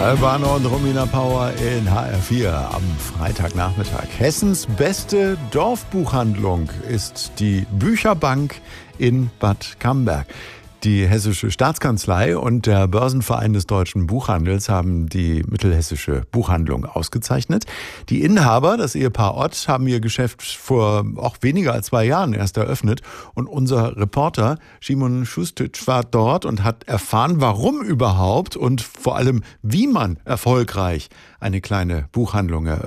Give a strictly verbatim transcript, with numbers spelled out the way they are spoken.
Albano und Romina Power in H R vier am Freitagnachmittag. Hessens beste Dorfbuchhandlung ist die Bücherbank in Bad Camberg. Die Hessische Staatskanzlei und der Börsenverein des deutschen Buchhandels haben die mittelhessische Buchhandlung ausgezeichnet. Die Inhaber, das Ehepaar Ott, haben ihr Geschäft vor auch weniger als zwei Jahren erst eröffnet. Und unser Reporter Szymon Šustić war dort und hat erfahren, warum überhaupt und vor allem, wie man erfolgreich eine kleine Buchhandlung eröffnet.